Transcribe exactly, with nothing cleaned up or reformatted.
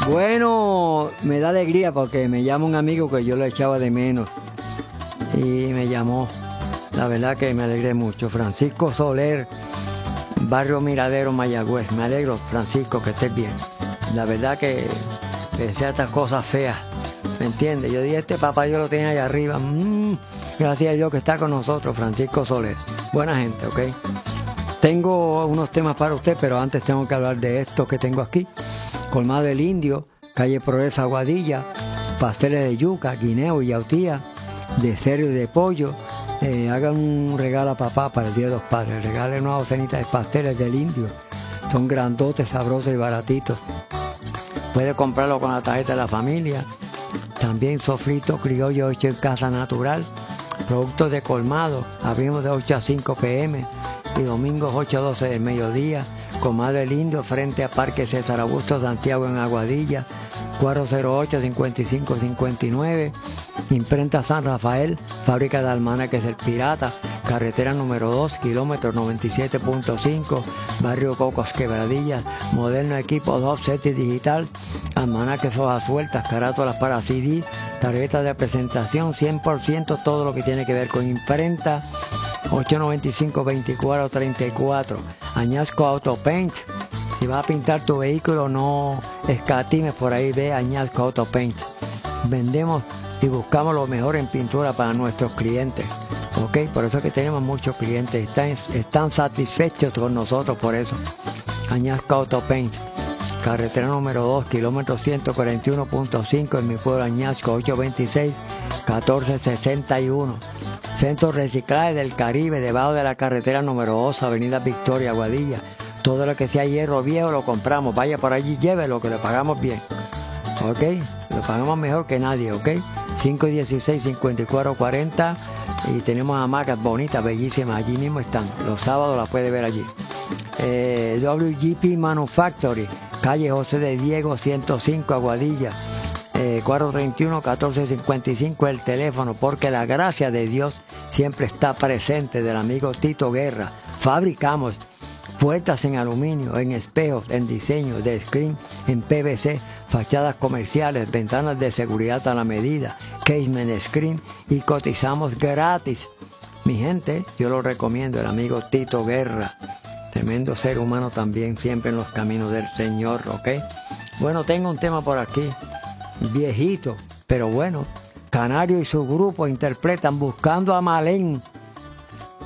Bueno, me da alegría porque me llama un amigo que yo le echaba de menos y me llamó. La verdad que me alegré mucho. Francisco Soler, Barrio Miradero, Mayagüez. Me alegro, Francisco, que estés bien. La verdad que pensé a estas cosas feas, ¿me entiendes? Yo dije, este papá yo lo tenía allá arriba. Mm, gracias a Dios que está con nosotros, Francisco Soler. Buena gente, ¿ok? Tengo unos temas para usted, pero antes tengo que hablar de esto que tengo aquí. Colmado del Indio, calle Progreso, Aguadilla, pasteles de yuca, guineo y yautía, de cerdo y de pollo. Eh, hagan un regalo a papá para el Día de los Padres. Regalen una docenita de pasteles del Indio. Son grandotes, sabrosos y baratitos. Puede comprarlo con la tarjeta de la familia. También sofrito criollo hecho en casa natural. Productos de colmado. Abrimos de ocho a cinco pe eme y domingos ocho a doce del mediodía. Colmado del Indio, frente a Parque César Augusto Santiago en Aguadilla. cuatro cero ocho, cinco cinco cinco nueve. Imprenta San Rafael, fábrica de almanaques El Pirata, carretera número dos, kilómetro noventa y siete punto cinco, barrio Cocos, Quebradillas, moderno equipo de offset y digital, almanaques, hojas sueltas, carátulas para ce de, tarjetas de presentación, cien por ciento todo lo que tiene que ver con imprenta. Ocho noventa y cinco, veinticuatro treinta y cuatro. Añasco Auto Paint. Si vas a pintar tu vehículo, no escatimes por ahí, ve Añasco Auto Paint. Vendemos y buscamos lo mejor en pintura para nuestros clientes, ¿ok? Por eso es que tenemos muchos clientes, están, están satisfechos con nosotros por eso. Añasco Auto Paint, carretera número dos, kilómetro ciento cuarenta y uno punto cinco en mi pueblo Añasco, ocho veintiséis, catorce sesenta y uno. Centro Reciclaje del Caribe, debajo de la carretera número dos, avenida Victoria, Aguadilla. Todo lo que sea hierro viejo lo compramos, vaya por allí, llévelo, que le pagamos bien, ¿ok? Lo pagamos mejor que nadie, ¿ok? cinco dieciséis, cincuenta y cuatro cuarenta y tenemos hamacas bonitas, bellísimas, allí mismo están. Los sábados las puede ver allí. Eh, W G P Manufactory, calle José de Diego ciento cinco, Aguadilla. Eh, cuatro treinta y uno, catorce cincuenta y cinco el teléfono, porque la gracia de Dios siempre está presente, del amigo Tito Guerra. Fabricamos puertas en aluminio, en espejos, en diseño de screen, en pe ve ce, fachadas comerciales, ventanas de seguridad a la medida, casement screen, y cotizamos gratis. Mi gente, yo lo recomiendo, el amigo Tito Guerra. Tremendo ser humano también, siempre en los caminos del Señor, ¿ok? Bueno, tengo un tema por aquí, viejito, pero bueno. Canario y su grupo interpretan Buscando a Malén.